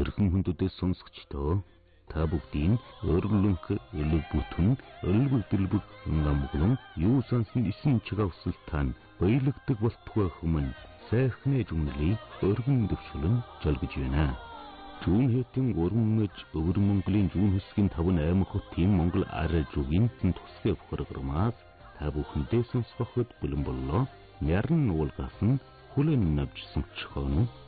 Эрхэм хүндэдээс сонсогчдоо та бүгдийн өргөлөнх элэг бүтэн өлбөг дэлбэг намглан юу сансан исэн чигээ усалтан баялагдаг болтугай хүмүн сайхны зүнлий өргөн дэвшүүлэн жолгож байна. Зүүн хэтийн уран мэж өвөр Монголын зүүн хэсгийн 5 аймаг хотын Монгол арай зүгийн тусгай бохоргормаас та бүхэндээ сонсгоход бэлэн боллоо. Яран уулгасан хүлэн навж сонгочихоно.